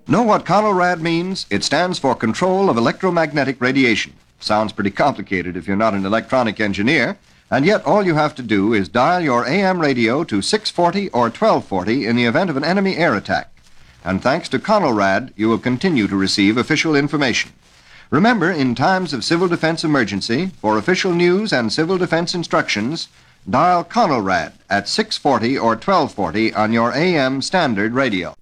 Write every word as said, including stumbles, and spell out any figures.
Know what CONELRAD means? It stands for Control of Electromagnetic Radiation. Sounds pretty complicated if you're not an electronic engineer, and yet all you have to do is dial your A M radio to six forty or twelve forty in the event of an enemy air attack. And thanks to CONELRAD, you will continue to receive official information. Remember, in times of civil defense emergency, for official news and civil defense instructions, dial CONELRAD at six forty or twelve forty on your A M standard radio.